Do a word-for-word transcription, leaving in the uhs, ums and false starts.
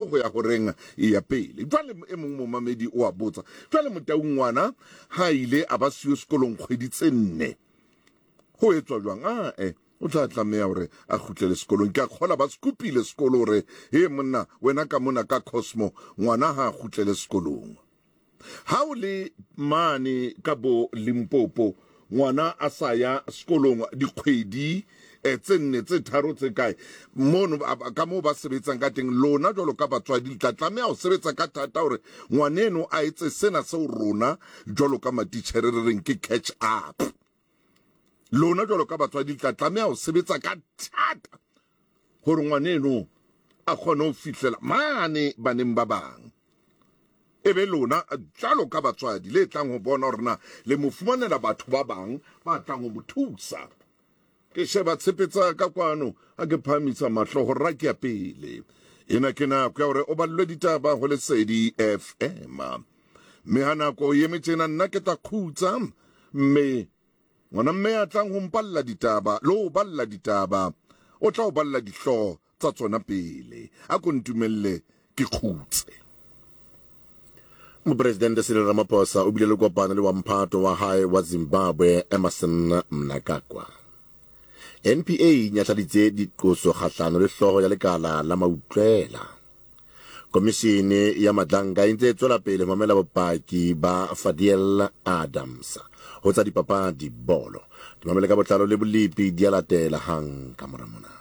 go ya go renga e ya pele jwale e mong mo mamedi o a botsa jwale Motaung ngwana ha ile a ba siyo sekolong kgwedi tse nne go etswa jwang a eh o tla tlamea hore a khutlele sekolong ke a kgola ba skupile sekolo hore he monna wena ka mona ka Cosmo ngwana ha khutlele sekolong ha o le mane ka bo Limpopo ngwana a sa ya sekolong dikgwedi e tse nne tse tharo tse kae mono ka mo ba sebetsang ka teng lona jwalo ka batswadi tla tlamea ho sebetsa ka thata hore ngwaneno a etse sena se rona jwalo ka matitjhere re reng ke catch up lona jwalo ka batswadi tla tlamea ho sebetsa ka thata hore ngwaneno a kgone ho fihlela mane baneng ba bang ebe lona jalo ka batswadi le tlang ho bona hore na le mo fumanela batho ba bang ba tlang ho mo thusa ke sheba tshepetsa ka kwano a ke phamisa mahlo ho raki ya pele ena ke na kwa hore o ballwe ditaba ho Lesedi F M me hana ko yeme tsena nna ke ta khutsa me ngwana mme a tlang ho mpalla ditaba lo balla ditaba o tla o balla dihlo tsa tsona pele a ko ntumelle ke khutse. Mopresidente Cyril Ramaphosa o bile le kopano le wa mphato wa hae wa Zimbabwe Emmerson Mnangagwa. N P A nyatladitse diqoso kgahlano le hloho ya lekala la mautlwela. Komishene ya Madlanga e ntse e tswela pele ho mamela bopaki ba Fadiel Adams ho tsa dipapadi bolo. Di mamele ka botlalo le bolipi di a latela hang ka mora mona.